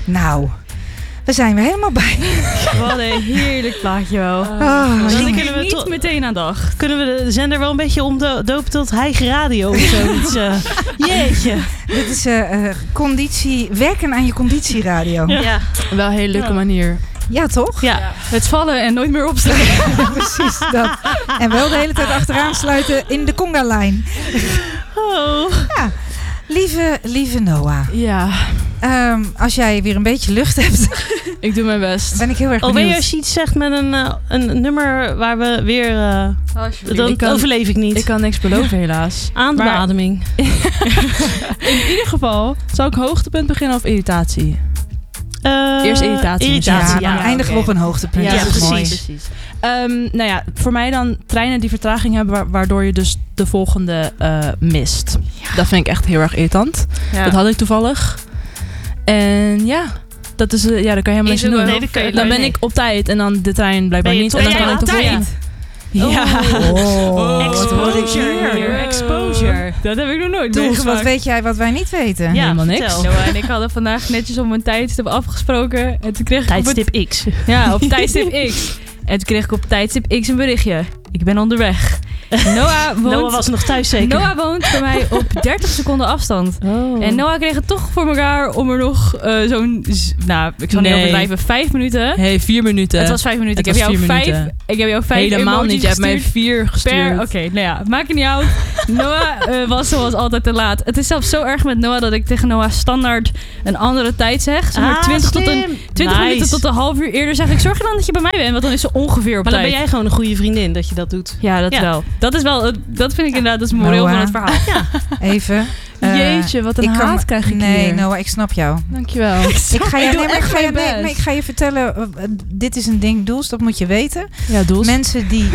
Nou, we zijn weer helemaal bij. Wat een heerlijk plaatje wel. Misschien kunnen we niet meteen aan dag. Kunnen we de zender wel een beetje omdopen tot High Radio of zoiets? Jeetje. Dit is werken aan je conditieradio. Ja. Wel een hele leuke manier. Ja, toch? Ja. Het vallen en nooit meer opstaan. Precies dat. En wel de hele tijd achteraan sluiten in de conga-lijn. Oh. Ja. Lieve Noah. Ja. Als jij weer een beetje lucht hebt, Ik doe mijn best. ben ik heel erg benieuwd. Alweer als je iets zegt met een nummer waar we weer... dan overleef ik niet. Ik kan niks beloven helaas. Aan de Maar- beademing. In ieder geval, zou ik hoogtepunt beginnen of irritatie? Eerst irritatie. Ja, dan oké. eindigen we op een hoogtepunt. Ja, Dat is mooi. precies. Nou ja, voor mij dan treinen die vertraging hebben, waardoor je dus de volgende mist. Dat vind ik echt heel erg irritant. Ja. Dat had ik toevallig. En ja, dat is, daar kan je helemaal niks aan doen. Nee, dat kan je Dan ben nee. ik op tijd en dan de trein blijkbaar Ben je niet. toch- En dan ben kan jij ik de op volgende. tijd? Ja. Wat hoor ik hier? Exposure. Dat heb ik nog nooit Doels, wat meegemaakt. weet jij wat wij niet weten? Ja, Helemaal niks. vertel. Noah en ik hadden vandaag netjes om een tijdstip afgesproken. En toen kreeg ik Tijdstip X. op tijdstip X. En toen kreeg ik op tijdstip X een berichtje. Ik ben onderweg. Noah was nog thuis zeker. Noah woont bij mij op 30 seconden afstand. Oh. En Noah kreeg het toch voor elkaar om er nog zo'n... Nou, ik zal niet Nee. overdrijven. 5 minuten. Hey, 4 minuten. Het was 5 minuten. Het Ik heb was jou 4 5. minuten. Ik heb jou 5 Helemaal niet. Je hebt mij gestuurd 4 gestuurd. Oké, nou ja, maakt het niet uit. Noah was zoals altijd te laat. Het is zelfs zo erg met Noah dat ik tegen Noah standaard een andere tijd zeg. Zeg maar 20 minuten tot een half uur eerder zeg ik, zorg er dan dat je bij mij bent, want dan is ze ongeveer op Maar dan tijd. ben jij gewoon een goede vriendin dat je dat doet. Ja, dat Ja. wel. Dat is wel, dat vind ik inderdaad, dat is het moreel Noah. van het verhaal. Even. Jeetje, wat een haat krijg ik Nee, hier. Noah, ik snap jou. Dankjewel. Ik ga je, doe nee, maar echt mijn best. ik ga je vertellen, dit is een ding, Doels, dat moet je weten. Ja, Doels. Mensen die,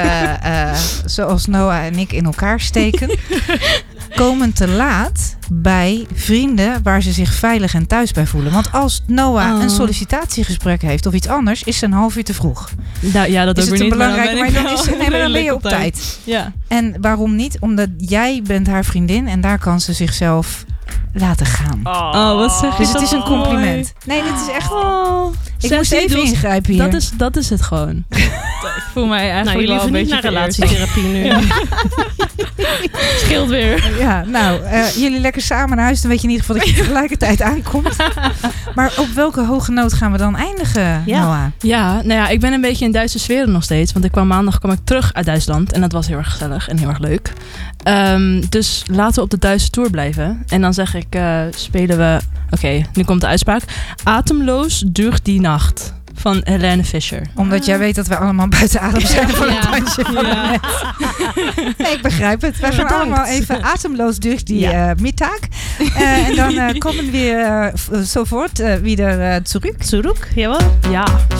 zoals Noah en ik, in elkaar steken, komen te laat bij vrienden waar ze zich veilig en thuis bij voelen. Want als Noah een sollicitatiegesprek heeft of iets anders, is ze een half uur te vroeg. Nou, ja, dat Is ook het weer een niet. belangrijke, maar dan, is, nee, maar dan ben je op tijd. Ja. En waarom niet? Omdat jij bent haar vriendin en daar kan ze zichzelf laten gaan. Oh, wat zeg je? Dus het is een compliment. Nee, dit is echt... Ik moest even ingrijpen hier. Dat is het gewoon. Ik voel mij eigenlijk Nou, jullie wel een hoeven niet beetje naar vereerd. relatietherapie nu. Scheelt weer. Ja, nou, jullie lekker samen naar huis. Dan weet je in ieder geval dat je tegelijkertijd aankomt. Maar op welke hoge noot gaan we dan eindigen, Ja. Noah? Ja, nou ja, ik ben een beetje in Duitse sfeer nog steeds. Want maandag kwam ik terug uit Duitsland. En dat was heel erg gezellig en heel erg leuk. Dus laten we op de Duitse tour blijven. En dan zeg ik, spelen we... Oké, nu komt de uitspraak. Atemloos duurt die nacht. Van Helene Fischer. Omdat jij weet dat we allemaal buiten adem zijn van het dansje van Ja. net. Nee, ik begrijp het. Wij gaan allemaal even atemloos durch die middag. En dan komen we sofort wieder zurück. Zurück, jawel. Ja.